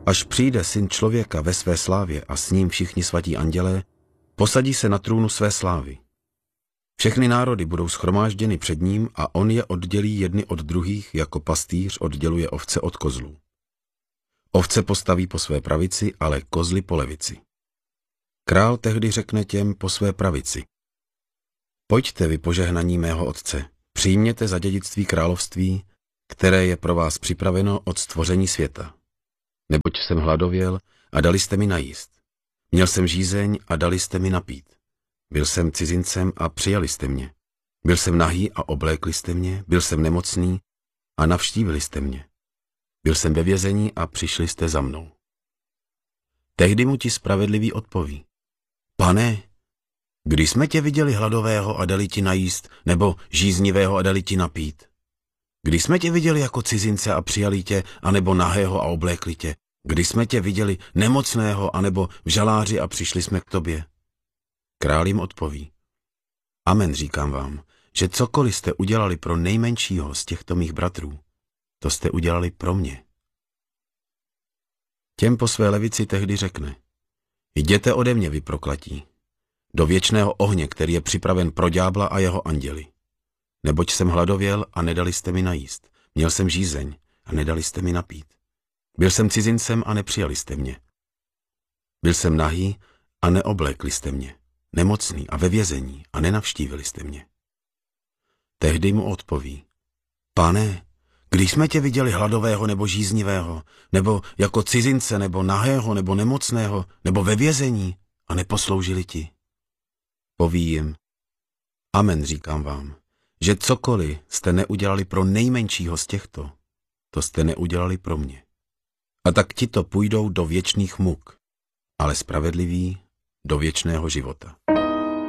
Až přijde Syn člověka ve své slávě a s ním všichni svatí andělé, posadí se na trůnu své slávy. Všechny národy budou shromážděny před ním a on je oddělí jedny od druhých, jako pastýř odděluje ovce od kozlů. Ovce postaví po své pravici, ale kozly po levici. Král tehdy řekne těm po své pravici: Pojďte vy požehnaní mého otce, přijměte za dědictví království, které je pro vás připraveno od stvoření světa. Neboť jsem hladověl a dali jste mi najíst. Měl jsem žízeň a dali jste mi napít. Byl jsem cizincem a přijali jste mě. Byl jsem nahý a oblékli jste mě. Byl jsem nemocný a navštívili jste mě. Byl jsem ve vězení a přišli jste za mnou. Tehdy mu ti spravedliví odpoví: Pane, kdy jsme tě viděli hladového a dali ti najíst, nebo žíznivého a dali ti napít? Kdy jsme tě viděli jako cizince a přijali tě, anebo nahého a oblékli tě? Kdy jsme tě viděli nemocného, anebo v žaláři a přišli jsme k tobě? Král jim odpoví: Amen, říkám vám, že cokoliv jste udělali pro nejmenšího z těchto mých bratrů, to jste udělali pro mě. Těm po své levici tehdy řekne: Jděte ode mě, vy prokletí, do věčného ohně, který je připraven pro ďábla a jeho anděli. Neboť jsem hladověl a nedali jste mi najíst. Měl jsem žízeň a nedali jste mi napít. Byl jsem cizincem a nepřijali jste mě. Byl jsem nahý a neoblékli jste mě. Nemocný a ve vězení a nenavštívili jste mě. Tehdy mu odpoví: Pane, když jsme tě viděli hladového nebo žíznivého, nebo jako cizince, nebo nahého, nebo nemocného, nebo ve vězení a neposloužili ti? Poví jim: Amen, říkám vám, že cokoliv jste neudělali pro nejmenšího z těchto, to jste neudělali pro mě. A tak tito půjdou do věčných muk, ale spravedliví do věčného života.